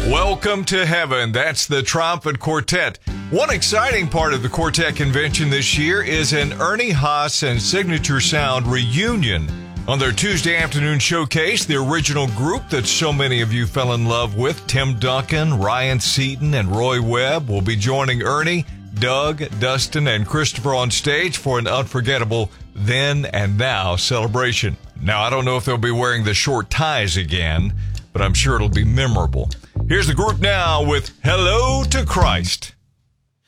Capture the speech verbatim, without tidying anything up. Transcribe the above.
Welcome to Heaven. That's the Triumphant Quartet. One exciting part of the Quartet Convention this year is an Ernie Haas and Signature Sound reunion. On their Tuesday afternoon showcase, the original group that so many of you fell in love with, Tim Duncan, Ryan Seaton, and Roy Webb, will be joining Ernie, Doug, Dustin, and Christopher on stage for an unforgettable Then and Now celebration. Now, I don't know if they'll be wearing the short ties again, but I'm sure it'll be memorable. Here's the group now with Hello to Christ.